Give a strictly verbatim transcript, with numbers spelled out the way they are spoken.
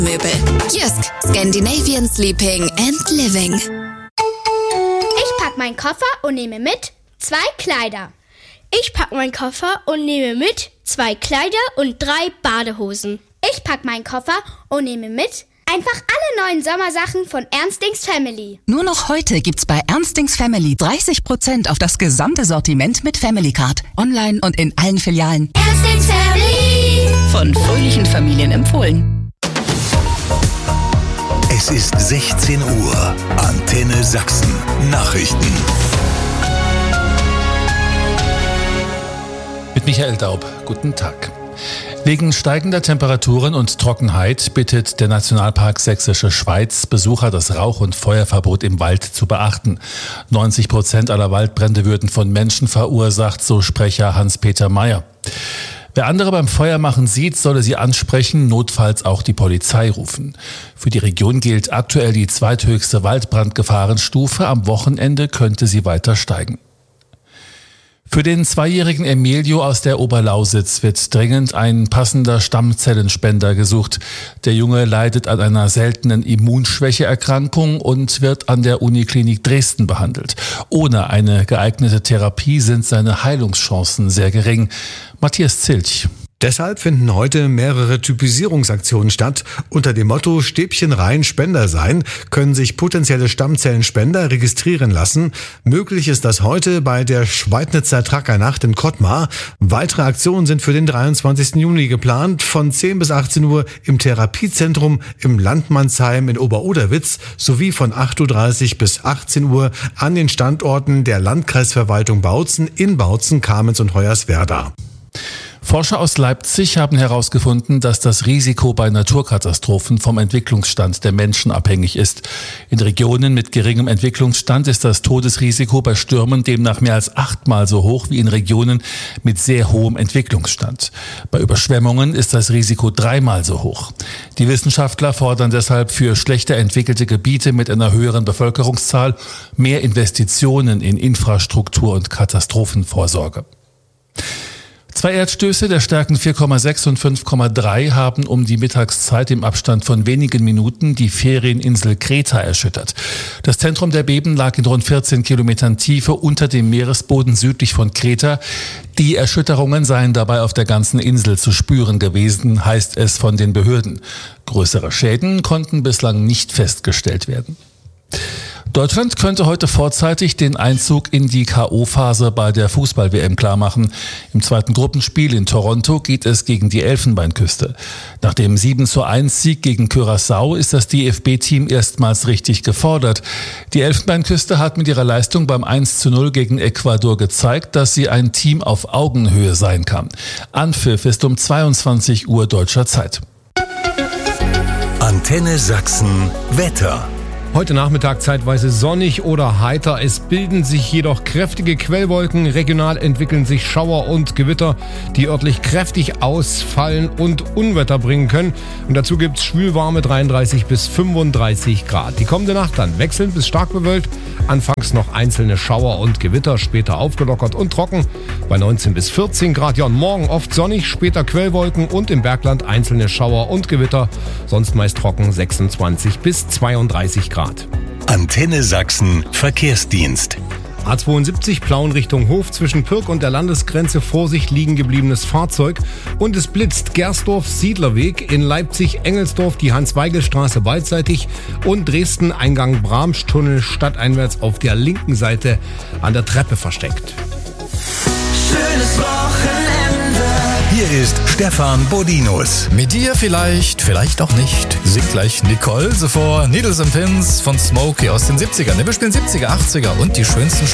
Möbel. Jysk. Scandinavian Sleeping and Living. Ich pack meinen Koffer und nehme mit zwei Kleider. Ich pack meinen Koffer und nehme mit zwei Kleider und drei Badehosen. Ich pack meinen Koffer und nehme mit einfach alle neuen Sommersachen von Ernstings Family. Nur noch heute gibt's bei Ernstings Family dreißig Prozent auf das gesamte Sortiment mit Family Card. Online und in allen Filialen. Ernstings Family. Von fröhlichen Familien empfohlen. Es ist sechzehn Uhr. Antenne Sachsen. Nachrichten. Mit Michael Daub. Guten Tag. Wegen steigender Temperaturen und Trockenheit bittet der Nationalpark Sächsische Schweiz Besucher, das Rauch- und Feuerverbot im Wald zu beachten. neunzig Prozent aller Waldbrände würden von Menschen verursacht, so Sprecher Hans-Peter Meyer. Wer andere beim Feuermachen sieht, solle sie ansprechen, notfalls auch die Polizei rufen. Für die Region gilt aktuell die zweithöchste Waldbrandgefahrenstufe. Am Wochenende könnte sie weiter steigen. Für den zweijährigen Emilio aus der Oberlausitz wird dringend ein passender Stammzellenspender gesucht. Der Junge leidet an einer seltenen Immunschwächeerkrankung und wird an der Uniklinik Dresden behandelt. Ohne eine geeignete Therapie sind seine Heilungschancen sehr gering. Matthias Zilch. Deshalb finden heute mehrere Typisierungsaktionen statt. Unter dem Motto Stäbchen rein, Spender sein können sich potenzielle Stammzellenspender registrieren lassen. Möglich ist das heute bei der Schweidnitzer Trackernacht in Kottmar. Weitere Aktionen sind für den dreiundzwanzigsten Juni geplant, von zehn bis achtzehn Uhr im Therapiezentrum im Landmannsheim in Oberoderwitz sowie von acht Uhr dreißig bis achtzehn Uhr an den Standorten der Landkreisverwaltung Bautzen in Bautzen, Kamenz und Hoyerswerda. Forscher aus Leipzig haben herausgefunden, dass das Risiko bei Naturkatastrophen vom Entwicklungsstand der Menschen abhängig ist. In Regionen mit geringem Entwicklungsstand ist das Todesrisiko bei Stürmen demnach mehr als achtmal so hoch wie in Regionen mit sehr hohem Entwicklungsstand. Bei Überschwemmungen ist das Risiko dreimal so hoch. Die Wissenschaftler fordern deshalb für schlechter entwickelte Gebiete mit einer höheren Bevölkerungszahl mehr Investitionen in Infrastruktur und Katastrophenvorsorge. Zwei Erdstöße der Stärken vier Komma sechs und fünf Komma drei haben um die Mittagszeit im Abstand von wenigen Minuten die Ferieninsel Kreta erschüttert. Das Zentrum der Beben lag in rund vierzehn Kilometern Tiefe unter dem Meeresboden südlich von Kreta. Die Erschütterungen seien dabei auf der ganzen Insel zu spüren gewesen, heißt es von den Behörden. Größere Schäden konnten bislang nicht festgestellt werden. Deutschland könnte heute vorzeitig den Einzug in die K O-Phase bei der Fußball-W M klarmachen. Im zweiten Gruppenspiel in Toronto geht es gegen die Elfenbeinküste. Nach dem sieben zu eins Sieg gegen Curaçao ist das D F B-Team erstmals richtig gefordert. Die Elfenbeinküste hat mit ihrer Leistung beim eins zu null gegen Ecuador gezeigt, dass sie ein Team auf Augenhöhe sein kann. Anpfiff ist um zweiundzwanzig Uhr deutscher Zeit. Antenne Sachsen Wetter. Heute Nachmittag zeitweise sonnig oder heiter. Es bilden sich jedoch kräftige Quellwolken. Regional entwickeln sich Schauer und Gewitter, die örtlich kräftig ausfallen und Unwetter bringen können. Und dazu gibt's schwülwarme dreiunddreißig bis fünfunddreißig Grad. Die kommende Nacht dann wechselnd bis stark bewölkt. Anfangs noch einzelne Schauer und Gewitter, später aufgelockert und trocken bei neunzehn bis vierzehn Grad. Ja, und morgen oft sonnig, später Quellwolken und im Bergland einzelne Schauer und Gewitter. Sonst meist trocken sechsundzwanzig bis zweiunddreißig Grad. Antenne Sachsen Verkehrsdienst. A zweiundsiebzig Plauen Richtung Hof, zwischen Pirk und der Landesgrenze Vorsicht, liegen gebliebenes Fahrzeug. Und es blitzt Gersdorf Siedlerweg, in Leipzig Engelsdorf die Hans-Weigel-Straße beidseitig und Dresden Eingang Bramstunnel stadteinwärts auf der linken Seite an der Treppe versteckt. Schönes Wochenende. Hier ist Stefan Bodinus. Mit dir vielleicht, vielleicht auch nicht. Singt gleich Nicole zuvor Needles and Pins von Smokey aus den siebzigern. Wir spielen siebziger, achtziger und die schönsten